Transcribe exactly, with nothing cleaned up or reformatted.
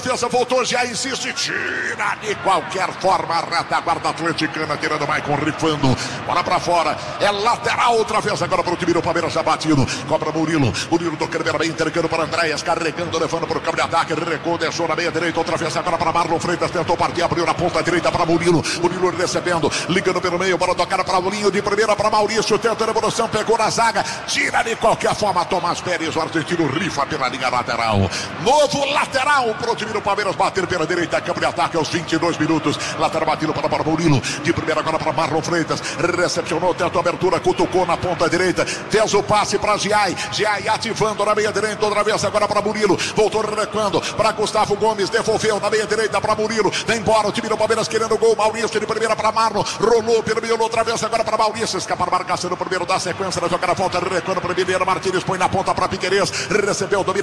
Defesa voltou, já insiste, tira de qualquer forma a retaguarda atleticana, tirando Maicon, rifando, bola pra fora, é lateral outra vez agora para o time do Palmeiras, já batido, cobra Murilo, Murilo tocando bem, entregando para Andréas, carregando, levando para o campo de ataque, recuou, deixou na meia direita, outra vez agora para Marlon Freitas, tentou partir, abriu na ponta direita para Murilo, Murilo recebendo, ligando pelo meio, bola tocada para Lulinho, de primeira para Maurício, tenta a evolução, pegou na zaga, tira de qualquer forma, Tomás Pérez, o argentino rifa pela linha lateral, novo lateral para o time do Palmeiras, bater pela direita, campo de ataque aos vinte e dois minutos, lateral batido para, para Murilo, de primeira agora para Marlon Freitas, recepcionou, tentou abertura, cutucou na ponta direita, fez o passe para Giai, Giai ativando na meia direita, outra vez agora para Murilo, voltou recuando para Gustavo Gomes, devolveu na meia direita para Murilo, vem embora o time do Palmeiras querendo gol, Maurício de primeira para Marlon, rolou pelo meio, outra vez agora para Maurício, escapa a marcação no primeiro da sequência, da jogada, volta recuando para Mineiro, Martínez põe na ponta para Piquerez, recebeu, domina